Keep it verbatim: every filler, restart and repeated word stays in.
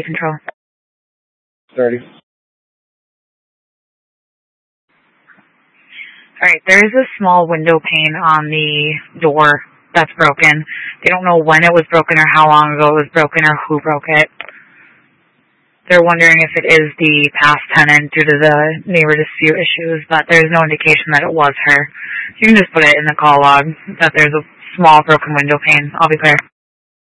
control. thirty. Alright, there is a small window pane on the door that's broken. They don't know when it was broken or how long ago it was broken or who broke it. They're wondering if it is the past tenant due to the neighbor dispute issues, but there's no indication that it was her. You can just put it in the call log that there's a small broken window pane. I'll be clear.